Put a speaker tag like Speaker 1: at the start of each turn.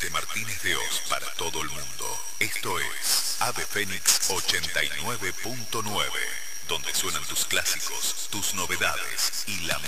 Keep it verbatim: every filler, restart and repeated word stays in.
Speaker 1: desde Martínez de Oz para todo el mundo. Esto es Ave Fénix ochenta y nueve punto nueve, donde suenan tus clásicos, tus novedades y la